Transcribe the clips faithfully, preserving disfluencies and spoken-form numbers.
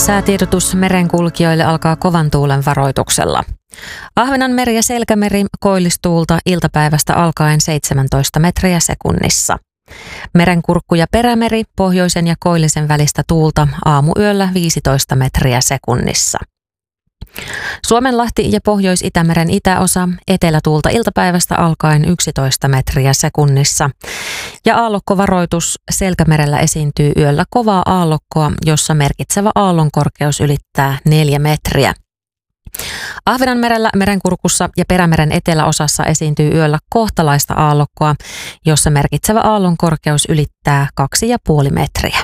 Säätiedotus merenkulkijoille alkaa kovan tuulen varoituksella. Ahvenanmeri ja Selkämeri koillistuulta iltapäivästä alkaen seitsemäntoista metriä sekunnissa. Merenkurkku ja Perämeri pohjoisen ja koillisen välistä tuulta aamuyöllä viisitoista metriä sekunnissa. Suomenlahti ja Pohjois-Itämeren itäosa etelätuulta iltapäivästä alkaen yksitoista metriä sekunnissa. Ja aallokkovaroitus Selkämerellä esiintyy yöllä kovaa aallokkoa, jossa merkitsevä aallon korkeus ylittää neljä metriä. Ahvenanmerellä, Merenkurkussa ja Perämeren eteläosassa esiintyy yöllä kohtalaista aallokkoa, jossa merkitsevä aallon korkeus ylittää kaksi ja puoli metriä.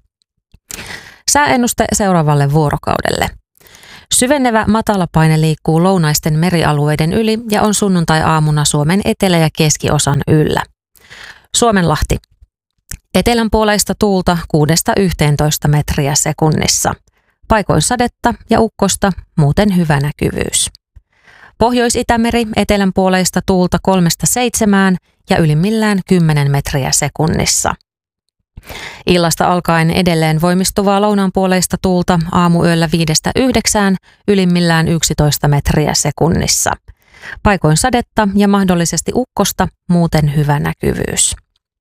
Sääennuste seuraavalle vuorokaudelle. Syvenevä matalapaine liikkuu lounaisten merialueiden yli ja on sunnuntai-aamuna Suomen etelä- ja keskiosan yllä. Suomenlahti. Etelänpuoleista tuulta kuudesta yhteentoista metriä sekunnissa. Paikoin sadetta ja ukkosta, muuten hyvä näkyvyys. Pohjois-Itämeri etelänpuoleista tuulta kolmesta seitsemään ja ylimmillään kymmenen metriä sekunnissa. Illasta alkaen edelleen voimistuvaa lounaanpuoleista tuulta aamuyöllä viidestä yhdeksään, ylimmillään yksitoista metriä sekunnissa. Paikoin sadetta ja mahdollisesti ukkosta, muuten hyvä näkyvyys.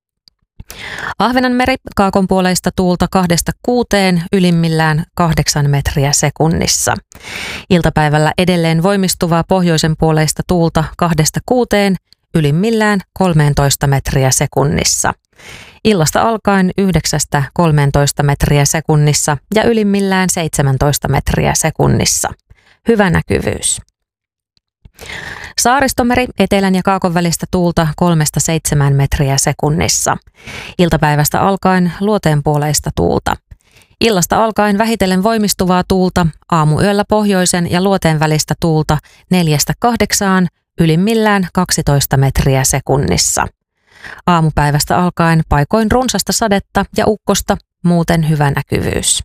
Ahvenanmeri kaakonpuoleista tuulta kahdesta kuuteen, ylimmillään kahdeksan metriä sekunnissa. Iltapäivällä edelleen voimistuvaa pohjoisen puoleista tuulta kahdesta kuuteen, ylimmillään kolmetoista metriä sekunnissa. Illasta alkaen yhdeksästä kolmetoista metriä sekunnissa ja ylimmillään seitsemäntoista metriä sekunnissa. Hyvä näkyvyys. Saaristomeri etelän ja kaakon välistä tuulta kolmesta seitsemään metriä sekunnissa. Iltapäivästä alkaen luoteenpuoleista tuulta. Illasta alkaen vähitellen voimistuvaa tuulta, aamuyöllä pohjoisen ja luoteen välistä tuulta neljästä kahdeksaan, ylimmillään kaksitoista metriä sekunnissa. Aamupäivästä alkaen paikoin runsasta sadetta ja ukkosta, muuten hyvä näkyvyys.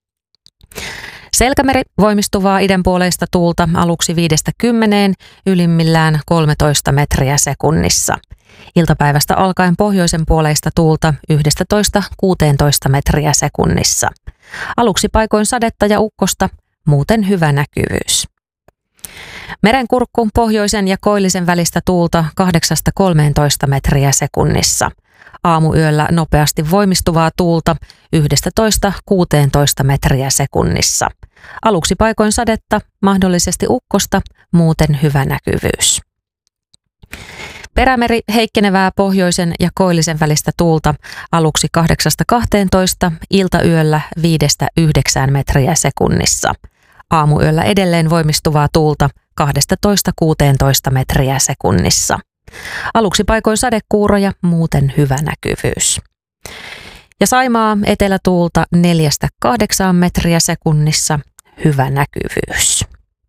Selkämeri voimistuvaa idänpuoleista tuulta aluksi viidestä kymmeneen, ylimmillään kolmetoista metriä sekunnissa. Iltapäivästä alkaen pohjoisen puoleista tuulta yksitoista kuusitoista metriä sekunnissa. Aluksi paikoin sadetta ja ukkosta, muuten hyvä näkyvyys. Merenkurkku pohjoisen ja koillisen välistä tuulta kahdeksasta kolmeentoista metriä sekunnissa. Aamuyöllä nopeasti voimistuvaa tuulta yksitoista kuusitoista metriä sekunnissa. Aluksi paikoin sadetta, mahdollisesti ukkosta, muuten hyvä näkyvyys. Perämeri heikkenevää pohjoisen ja koillisen välistä tuulta aluksi kahdeksasta kahteentoista, iltayöllä viidestä yhdeksään metriä sekunnissa. Aamuyöllä edelleen voimistuvaa tuulta kaksitoista kuusitoista metriä sekunnissa. Aluksi paikoin sadekuuroja, muuten hyvä näkyvyys. Ja Saimaa etelätuulta neljästä kahdeksaan metriä sekunnissa, hyvä näkyvyys.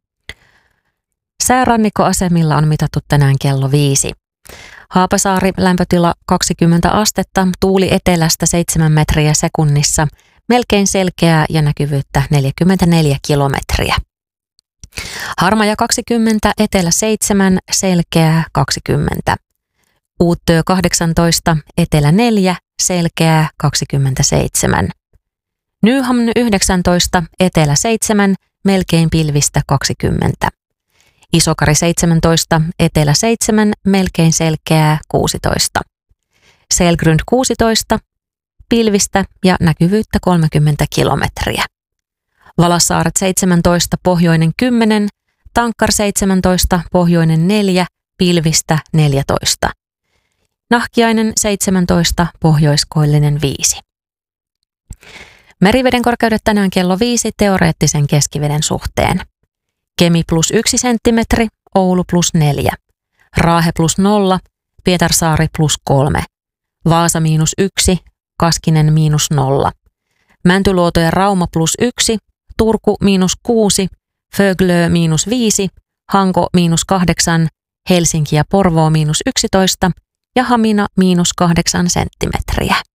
Säärannikkoasemilla on mitattu tänään kello viisi. Haapasaari lämpötila kaksikymmentä astetta, tuuli etelästä seitsemän metriä sekunnissa, melkein selkeää ja näkyvyyttä neljäkymmentäneljä kilometriä. Harmaja kaksikymmentä, etelä seitsemän, selkeää kaksikymmentä. Uuttöö kahdeksantoista, etelä neljä, selkeää kaksikymmentäseitsemän. Nyhamn yhdeksäntoista, etelä seitsemän, melkein pilvistä kaksikymmentä. Isokari seitsemäntoista, etelä seitsemän, melkein selkeää kuusitoista. Selgrund kuusitoista, pilvistä ja näkyvyyttä kolmekymmentä kilometriä. Valassaaret seitsemäntoista, pohjoinen kymmenen, Tankkar seitsemäntoista, pohjoinen neljä, pilvistä neljätoista. Nahkiainen seitsemäntoista, pohjoiskoillinen viisi. Meriveden korkeudet tänään kello viisi teoreettisen keskiveden suhteen. Kemi plus yksi senttimetri, Oulu plus neljä. Raahe plus nolla, Pietarsaari plus kolme. Vaasa miinus yksi, Kaskinen miinus nolla. Mäntyluoto ja Rauma plus yksi, Turku miinus kuusi, Föglö miinus viisi, Hanko miinus kahdeksan, Helsinki ja Porvoo miinus yksitoista ja Hamina miinus kahdeksan senttimetriä.